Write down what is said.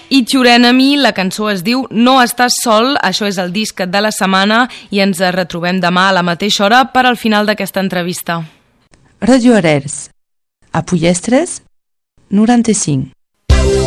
It's Your Enemy, la cançó es diu No estàs sol, això és el disc de la setmana i ens retrobem demà a la mateixa hora per al final d'aquesta entrevista. Radio Arels, a Pollestres, 95.